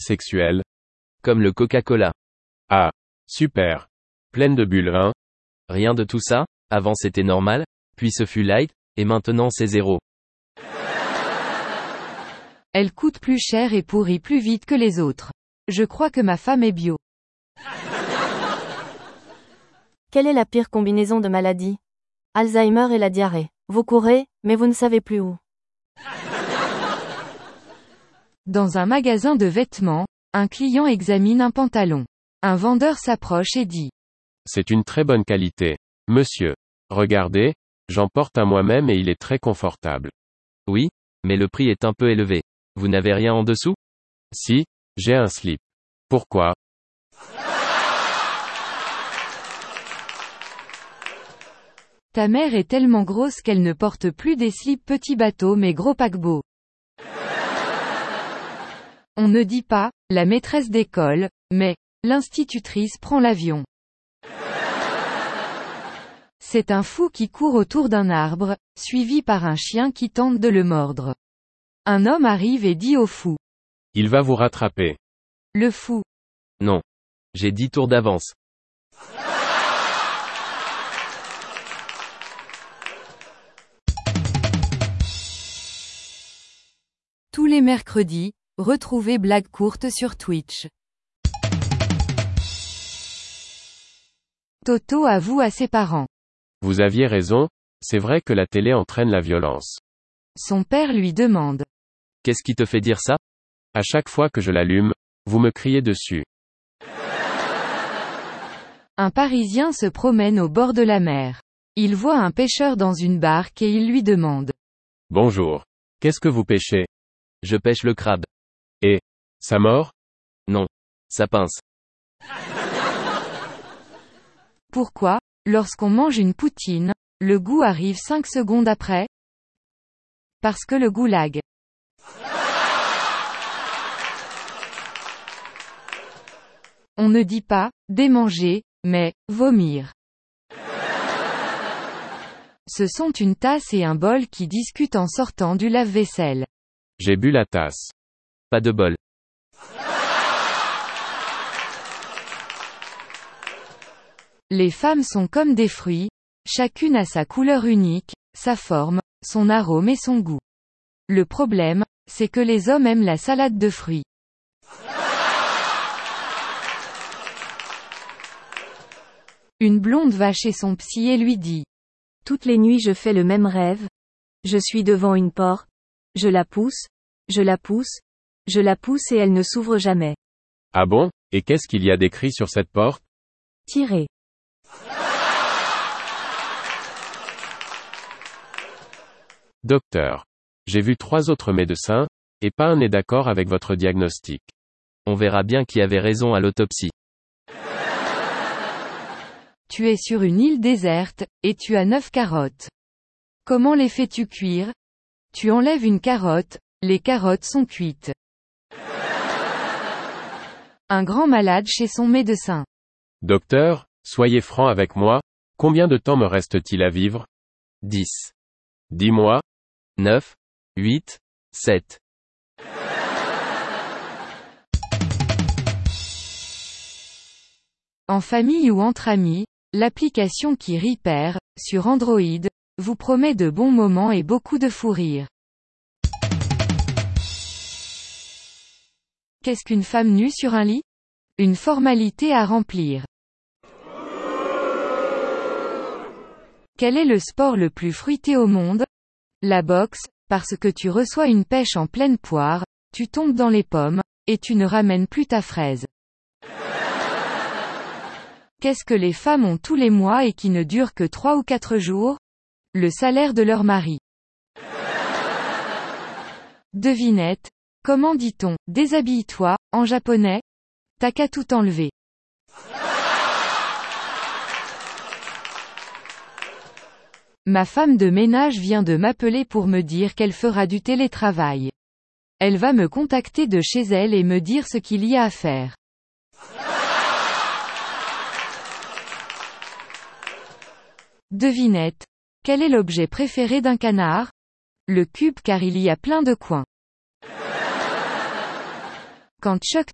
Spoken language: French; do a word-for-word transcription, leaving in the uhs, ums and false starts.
sexuelle? Comme le Coca-Cola. Ah. Super. Pleine de bulles, hein? Rien de tout ça, avant c'était normal, puis ce fut light, et maintenant c'est zéro. Elle coûte plus cher et pourrit plus vite que les autres. Je crois que ma femme est bio. Quelle est la pire combinaison de maladies? Alzheimer et la diarrhée. Vous courez, mais vous ne savez plus où. Dans un magasin de vêtements, un client examine un pantalon. Un vendeur s'approche et dit. C'est une très bonne qualité. Monsieur. Regardez, j'en porte un moi-même et il est très confortable. Oui, mais le prix est un peu élevé. Vous n'avez rien en dessous? Si, j'ai un slip. Pourquoi? Ta mère est tellement grosse qu'elle ne porte plus des slips petits bateaux mais gros paquebots. On ne dit pas, la maîtresse d'école, mais, l'institutrice prend l'avion. C'est un fou qui court autour d'un arbre, suivi par un chien qui tente de le mordre. Un homme arrive et dit au fou. Il va vous rattraper. Le fou. Non. J'ai dix tours d'avance. Tous les mercredis, retrouvez Blagues courtes sur Twitch. Toto avoue à ses parents. Vous aviez raison, c'est vrai que la télé entraîne la violence. Son père lui demande. Qu'est-ce qui te fait dire ça? À chaque fois que je l'allume, vous me criez dessus. Un Parisien se promène au bord de la mer. Il voit un pêcheur dans une barque et il lui demande. Bonjour. Qu'est-ce que vous pêchez? Je pêche le crabe. Et, ça mord? Non. Ça pince. Pourquoi, lorsqu'on mange une poutine, le goût arrive cinq secondes après? Parce que le goût lag. On ne dit pas, démanger, mais, vomir. Ce sont une tasse et un bol qui discutent en sortant du lave-vaisselle. J'ai bu la tasse. Pas de bol. Les femmes sont comme des fruits, chacune a sa couleur unique, sa forme, son arôme et son goût. Le problème, c'est que les hommes aiment la salade de fruits. Une blonde va chez son psy et lui dit. Toutes les nuits je fais le même rêve. Je suis devant une porte. Je la pousse. Je la pousse. Je la pousse et elle ne s'ouvre jamais. Ah bon? Et qu'est-ce qu'il y a d'écrit sur cette porte? Tirez. Docteur. J'ai vu trois autres médecins, et pas un n'est d'accord avec votre diagnostic. On verra bien qui avait raison à l'autopsie. Tu es sur une île déserte, et tu as neuf carottes. Comment les fais-tu cuire? Tu enlèves une carotte, les carottes sont cuites. Un grand malade chez son médecin. Docteur, soyez franc avec moi, combien de temps me reste-t-il à vivre? dix. Dix mois? neuf. huit. sept. En famille ou entre amis, l'application qui Repair, sur Android, vous promet de bons moments et beaucoup de fou rire. Qu'est-ce qu'une femme nue sur un lit? Une formalité à remplir. Quel est le sport le plus fruité au monde? La boxe, parce que tu reçois une pêche en pleine poire, tu tombes dans les pommes, et tu ne ramènes plus ta fraise. Qu'est-ce que les femmes ont tous les mois et qui ne dure que trois ou quatre jours? Le salaire de leur mari. Devinette. Comment dit-on « déshabille-toi » en japonais? T'as qu'à tout enlever. Ma femme de ménage vient de m'appeler pour me dire qu'elle fera du télétravail. Elle va me contacter de chez elle et me dire ce qu'il y a à faire. Devinette. Quel est l'objet préféré d'un canard? Le cube car il y a plein de coins. Quand Chuck